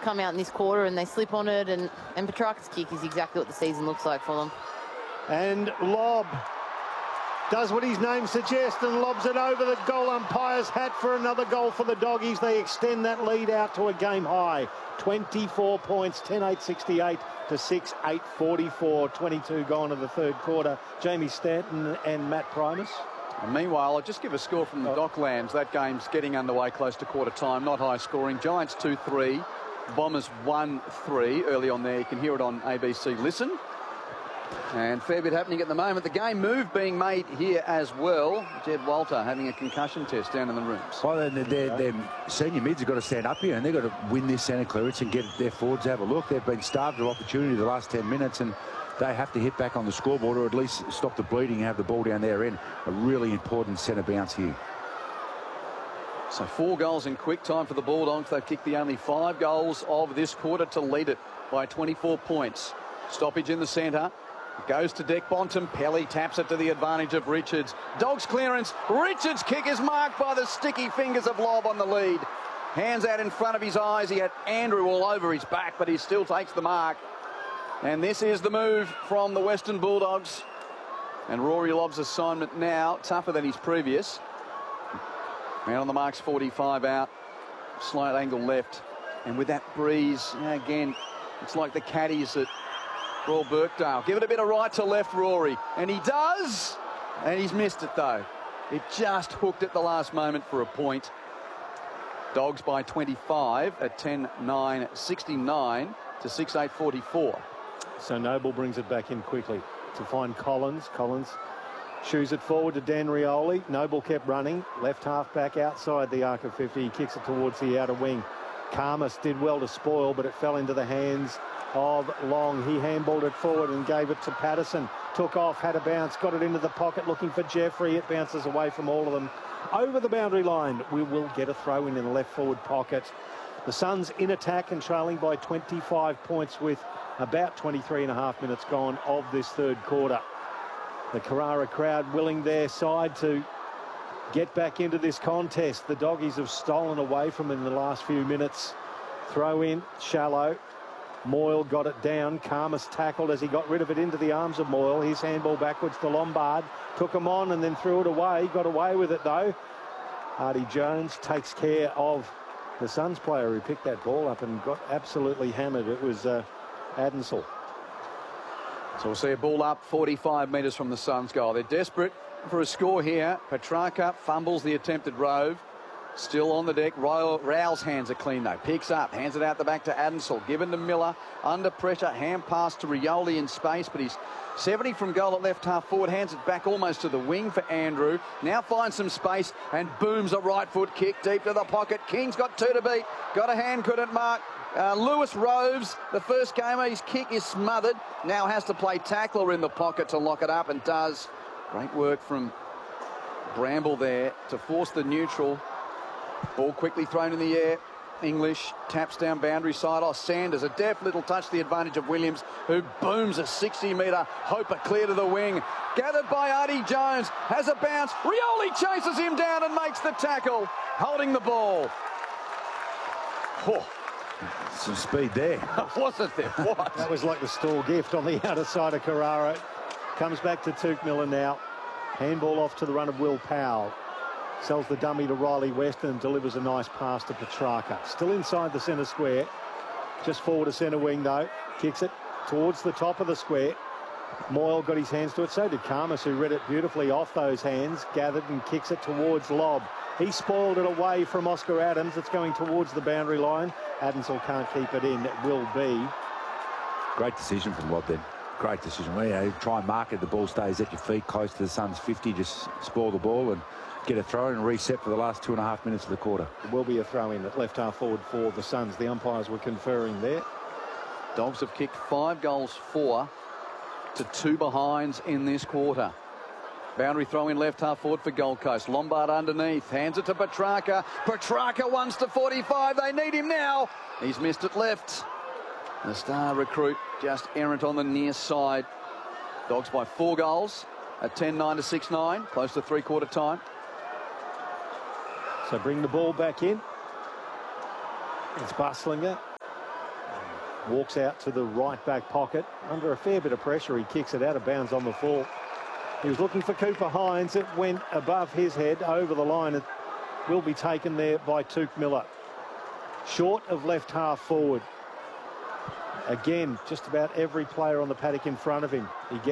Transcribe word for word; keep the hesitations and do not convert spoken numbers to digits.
come out in this quarter and they slip on it, and, and Petrarca's kick is exactly what the season looks like for them. And Lobb does what his name suggests and lobs it over the goal umpire's hat for another goal for the Doggies. They extend that lead out to a game high. twenty-four points, ten eight sixty-eight to six eight forty-four. twenty-two gone to the third quarter. Jamie Stanton and Matt Primus. And meanwhile, I'll just give a score from the oh. Docklands. That game's getting underway close to quarter time. Not high scoring. Giants two three. Bombers one three. Early on there. You can hear it on A B C Listen. And fair bit happening at the moment. The game move being made here as well. Jed Walter having a concussion test down in the rooms. Well, their, their, their senior mids have got to stand up here and they've got to win this centre clearance and get their forwards to have a look. They've been starved of opportunity the last ten minutes and they have to hit back on the scoreboard or at least stop the bleeding and have the ball down their end. A really important centre bounce here. So four goals in quick time for the Bulldogs. They've kicked the only five goals of this quarter to lead it by twenty-four points. Stoppage in the centre. Goes to Deck Bontempelli, taps it to the advantage of Richards. Dogs clearance. Richards' kick is marked by the sticky fingers of Lobb on the lead. Hands out in front of his eyes. He had Andrew all over his back, but he still takes the mark. And this is the move from the Western Bulldogs. And Rory Lobb's assignment now tougher than his previous. Man on the mark's forty-five out. Slight angle left. And with that breeze, again, it's like the caddies at Royal Birkdale. Give it a bit of right to left, Rory. And he does. And he's missed it, though. It just hooked at the last moment for a point. Dogs by twenty-five at ten nine sixty-nine to six eight forty-four. So Noble brings it back in quickly to find Collins. Collins shoos it forward to Dan Rioli. Noble kept running. Left half back outside the arc of fifty. He kicks it towards the outer wing. Karmas did well to spoil, but it fell into the hands of Long. He handballed it forward and gave it to Patterson. Took off, had a bounce, got it into the pocket, looking for Jeffrey. It bounces away from all of them. Over the boundary line, we will get a throw in in the left forward pocket. The Suns in attack and trailing by twenty-five points with about twenty-three and a half minutes gone of this third quarter. The Carrara crowd willing their side to get back into this contest. The Doggies have stolen away from them in the last few minutes. Throw in, shallow. Moyle got it down. Karmas tackled as he got rid of it into the arms of Moyle. His handball backwards to Lombard. Took him on and then threw it away. Got away with it, though. Hardy Jones takes care of the Suns player who picked that ball up and got absolutely hammered. It was uh, Adensel. So we'll see a ball up forty-five metres from the Suns goal. They're desperate for a score here. Petrarca fumbles the attempted rove. Still on the deck. Rao's hands are clean, though. Picks up, hands it out the back to Adensel. Given to Miller. Under pressure. Hand pass to Rioli in space, but he's seventy from goal at left half forward. Hands it back almost to the wing for Andrew. Now finds some space and booms a right foot kick deep to the pocket. King's got two to beat. Got a hand, couldn't mark. Uh, Lewis Roves, the first gamer, his kick is smothered. Now has to play tackler in the pocket to lock it up and does. Great work from Bramble there to force the neutral. Ball quickly thrown in the air. English taps down boundary side. Oh, Sanders, a deft little touch, the advantage of Williams, who booms a sixty metre Hoper clear to the wing. Gathered by Artie Jones, has a bounce. Rioli chases him down and makes the tackle, holding the ball. Oh. Some speed there. Wasn't there? What? That was like the stall gift on the outer side of Carrara. Comes back to Tuke Miller now. Handball off to the run of Will Powell. Sells the dummy to Riley Weston and delivers a nice pass to Petrarca. Still inside the centre square. Just forward to centre wing, though. Kicks it towards the top of the square. Moyle got his hands to it. So did Karmas, who read it beautifully off those hands. Gathered and kicks it towards Lobb. He spoiled it away from Oscar Adams. It's going towards the boundary line. Adensel can't keep it in. It will be. Great decision from Lobb then. Great decision. Well, you know, try and mark it. The ball stays at your feet close to the Suns' fifty. Just spoil the ball and get a throw and reset for the last two and a half minutes of the quarter. There will be a throw in at left half forward for the Suns. The umpires were conferring there. Dogs have kicked five goals, four to two behinds in this quarter. Boundary throw in left half forward for Gold Coast. Lombard underneath. Hands it to Petrarca. Petrarca ones to forty-five. They need him now. He's missed it left. The star recruit just errant on the near side. Dogs by four goals at ten nine to six nine. Close to three quarter time. So bring the ball back in. It's Bustlinger. Walks out to the right back pocket. Under a fair bit of pressure, he kicks it out of bounds on the full. He was looking for Cooper Hines. It went above his head, over the line. It will be taken there by Touk Miller. Short of left half forward. Again, just about every player on the paddock in front of him. He gets